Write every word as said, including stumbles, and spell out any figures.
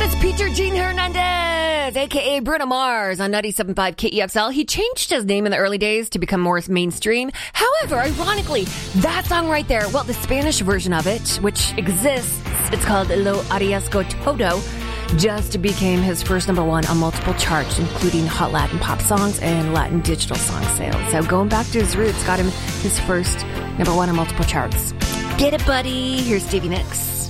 It's Peter Gene Hernandez, a k a. Bruno Mars on ninety-seven point five K E X L. He changed his name in the early days to become more mainstream. However, ironically, that song right there, well, the Spanish version of it, which exists, it's called Lo Arriesgo Todo, just became his first number one on multiple charts, including hot Latin pop songs and Latin digital song sales. So going back to his roots got him his first number one on multiple charts. Get it, buddy. Here's Stevie Nicks.